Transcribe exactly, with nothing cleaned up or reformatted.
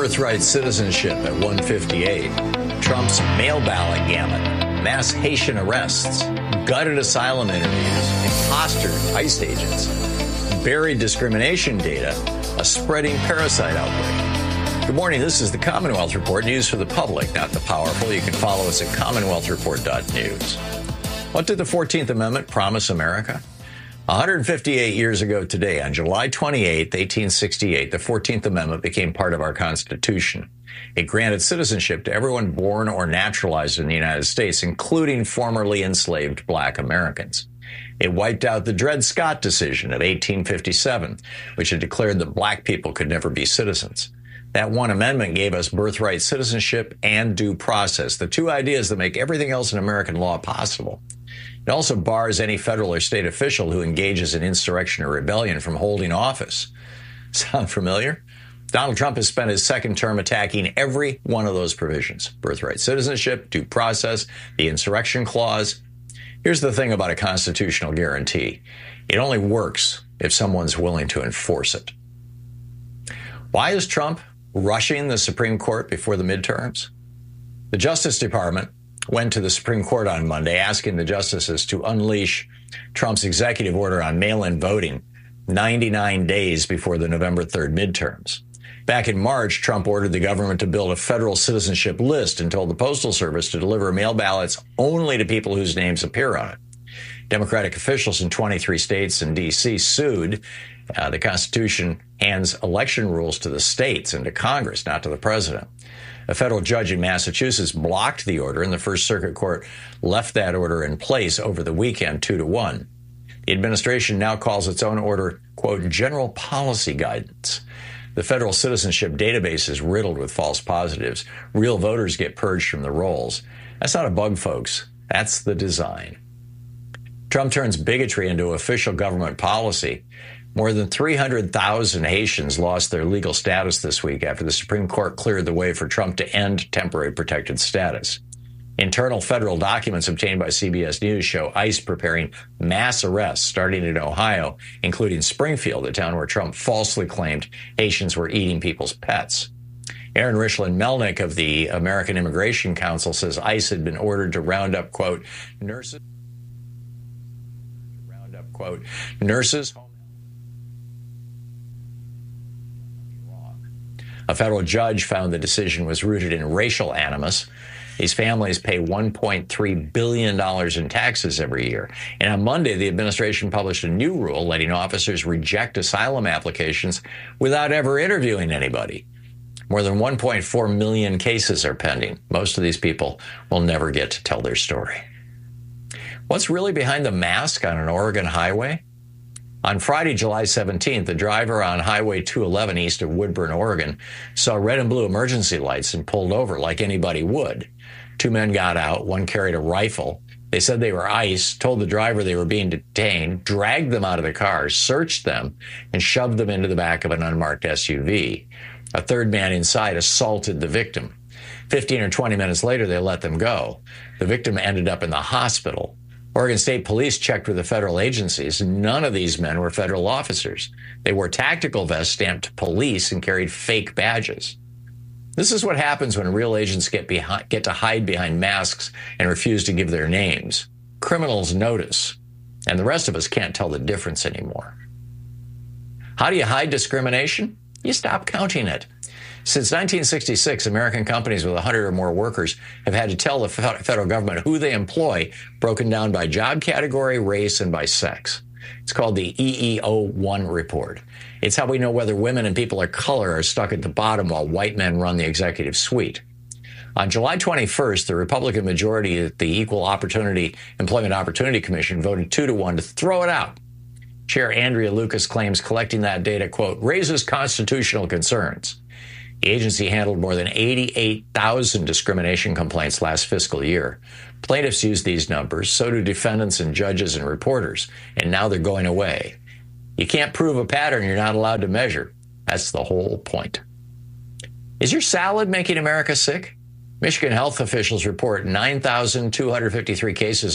birthright citizenship at one fifty-eight, Trump's mail ballot gamut, mass Haitian arrests, gutted asylum interviews, imposter ICE agents, buried discrimination data, a spreading parasite outbreak. Good morning. This is the Commonwealth Report, news for the public, not the powerful. You can follow us at commonwealth report dot news. What did the fourteenth Amendment promise America? one hundred fifty-eight years ago today, on July twenty-eighth, eighteen sixty-eight, the fourteenth Amendment became part of our Constitution. It granted citizenship to everyone born or naturalized in the United States, including formerly enslaved black Americans. It wiped out the Dred Scott decision of eighteen fifty-seven, which had declared that black people could never be citizens. That one amendment gave us birthright citizenship and due process, the two ideas that make everything else in American law possible. It also bars any federal or state official who engages in insurrection or rebellion from holding office. Sound familiar? Donald Trump has spent his second term attacking every one of those provisions: birthright citizenship, due process, the insurrection clause. Here's the thing about a constitutional guarantee. It only works if someone's willing to enforce it. Why is Trump rushing the Supreme Court before the midterms? The Justice Department went to the Supreme Court on Monday asking the justices to unleash Trump's executive order on mail-in voting ninety-nine days before the November third midterms. Back in March, Trump ordered the government to build a federal citizenship list and told the Postal Service to deliver mail ballots only to people whose names appear on it. Democratic officials in twenty-three states and D C sued. Uh, the Constitution hands election rules to the states and to Congress, not to the president. A federal judge in Massachusetts blocked the order, and the First Circuit Court left that order in place over the weekend, two to one. The administration now calls its own order, quote, general policy guidance. The federal citizenship database is riddled with false positives. Real voters get purged from the rolls. That's not a bug, folks. That's the design. Trump turns bigotry into official government policy. More than three hundred thousand Haitians lost their legal status this week after the Supreme Court cleared the way for Trump to end temporary protected status. Internal federal documents obtained by C B S News show ICE preparing mass arrests starting in Ohio, including Springfield, a town where Trump falsely claimed Haitians were eating people's pets. Aaron Richland-Melnick of the American Immigration Council says ICE had been ordered to round up, quote, nurses, round up, quote, nurses, A federal judge found the decision was rooted in racial animus. These families pay one point three billion dollars in taxes every year. And on Monday, the administration published a new rule letting officers reject asylum applications without ever interviewing anybody. More than one point four million cases are pending. Most of these people will never get to tell their story. What's really behind the mask on an Oregon highway? On Friday, July seventeenth, the driver on Highway two eleven east of Woodburn, Oregon, saw red and blue emergency lights and pulled over like anybody would. Two men got out. One carried a rifle. They said they were ICE, told the driver they were being detained, dragged them out of the car, searched them, and shoved them into the back of an unmarked S U V. A third man inside assaulted the victim. Fifteen or twenty minutes later, they let them go. The victim ended up in the hospital. Oregon State Police checked with the federal agencies. None of these men were federal officers. They wore tactical vests stamped police and carried fake badges. This is what happens when real agents get behind, get to hide behind masks and refuse to give their names. Criminals notice, and the rest of us can't tell the difference anymore. How do you hide discrimination? You stop counting it. Since nineteen sixty-six, American companies with one hundred or more workers have had to tell the federal government who they employ, broken down by job category, race, and by sex. It's called the E E O one report. It's how we know whether women and people of color are stuck at the bottom while white men run the executive suite. On July twenty-first, the Republican majority at the Equal Opportunity Employment Opportunity Commission voted two to one to throw it out. Chair Andrea Lucas claims collecting that data, quote, raises constitutional concerns. The agency handled more than eighty-eight thousand discrimination complaints last fiscal year. Plaintiffs use these numbers, so do defendants and judges and reporters, and now they're going away. You can't prove a pattern you're not allowed to measure. That's the whole point. Is your salad making America sick? Michigan health officials report nine thousand two hundred fifty-three cases